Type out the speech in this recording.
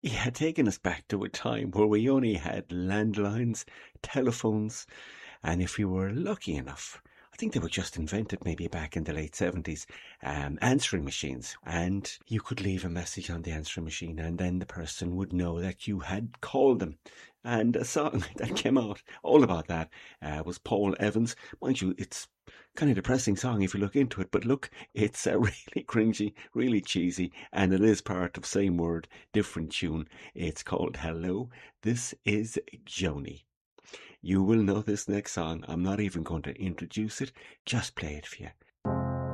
Yeah, taking us back to a time where we only had landlines, telephones, and if you were lucky enough, I think they were just invented maybe back in the late 70s, answering machines. And you could leave a message on the answering machine, and then the person would know that you had called them. And a song that came out all about that was Paul Evans. Mind you, it's kind of depressing song if you look into it, but look, it's really cringy, really cheesy, and it is part of same word, different tune. It's called Hello, This is Joni. You will know this next song. I'm not even going to introduce it, just play it for you.